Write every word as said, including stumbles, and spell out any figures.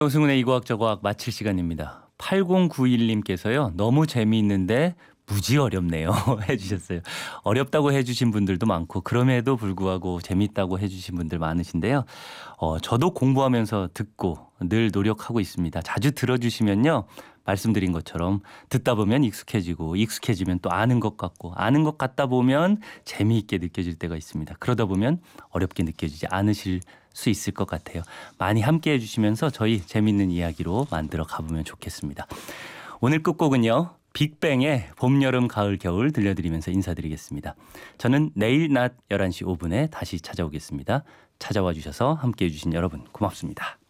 오승훈의 이과학저과학 마칠 시간입니다. 팔공구일님께서요. 너무 재미있는데 무지 어렵네요 해주셨어요. 어렵다고 해주신 분들도 많고 그럼에도 불구하고 재밌다고 해주신 분들 많으신데요. 어, 저도 공부하면서 듣고 늘 노력하고 있습니다. 자주 들어주시면요. 말씀드린 것처럼 듣다 보면 익숙해지고 익숙해지면 또 아는 것 같고 아는 것 같다 보면 재미있게 느껴질 때가 있습니다. 그러다 보면 어렵게 느껴지지 않으실 수 있을 것 같아요. 많이 함께 해주시면서 저희 재미있는 이야기로 만들어 가보면 좋겠습니다. 오늘 끝곡은요. 빅뱅의 봄, 여름, 가을, 겨울 들려드리면서 인사드리겠습니다. 저는 내일 낮 열한 시 오 분에 다시 찾아오겠습니다. 찾아와 주셔서 함께해 주신 여러분 고맙습니다.